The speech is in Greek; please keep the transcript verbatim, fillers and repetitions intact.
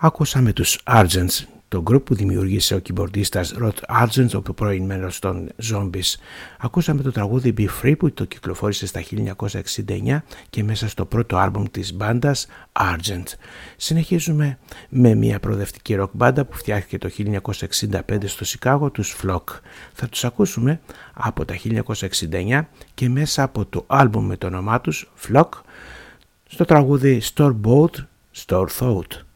Ακούσαμε τους Argents, το group που δημιούργησε ο κιμπορντίστας Rod Argent, ο πρώην μέλος των Zombies. Ακούσαμε το τραγούδι Be Free που το κυκλοφόρησε στα χίλια εννιακόσια εξήντα εννιά και μέσα στο πρώτο άλμπουμ της μπάντας Argent. Συνεχίζουμε με μια προοδευτική rock μπάντα που φτιάχτηκε το χίλια εννιακόσια εξήντα πέντε στο Σικάγο, τους Flock. Θα τους ακούσουμε από τα χίλια εννιακόσια εξήντα εννιά και μέσα από το άλμπουμ με το όνομά τους Flock στο τραγούδι Store Bought, Store Thought.